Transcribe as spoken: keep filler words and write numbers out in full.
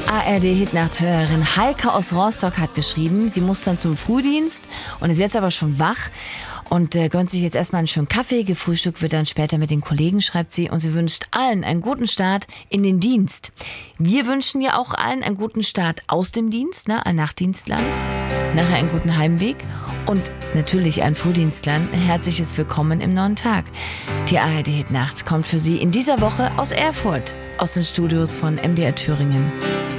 A R D-Hitnacht-Hörerin Heike aus Rostock hat geschrieben, sie muss dann zum Frühdienst und ist jetzt aber schon wach und äh, gönnt sich jetzt erstmal einen schönen Kaffee. Gefrühstückt wird dann später mit den Kollegen, schreibt sie. Und sie wünscht allen einen guten Start in den Dienst. Wir wünschen ja auch allen einen guten Start aus dem Dienst, ne, ein Nachtdienstler. Nachher einen guten Heimweg und natürlich ein Frühdienstlern. Ein herzliches Willkommen im neuen Tag. Die A R D-Hitnacht kommt für Sie in dieser Woche aus Erfurt, aus den Studios von M D R Thüringen.